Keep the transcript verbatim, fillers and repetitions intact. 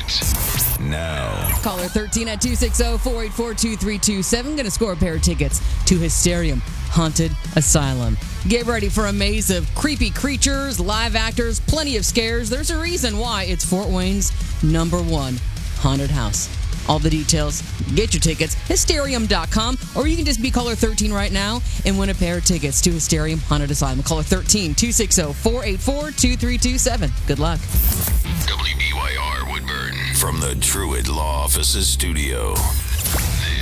tickets now. Caller thirteen at two six zero, four eight four, two three two seven. Going to score a pair of tickets to Hysterium Haunted Asylum. Get ready for a maze of creepy creatures, live actors, plenty of scares. There's a reason why it's Fort Wayne's number one haunted house. All the details, get your tickets, Hysterium dot com, or you can just be caller thirteen right now and win a pair of tickets to Hysterium Haunted Asylum. Caller thirteen, two six zero, four eight four, two three two seven. Good luck. W B Y R Woodburn from the Truett Law Offices studio.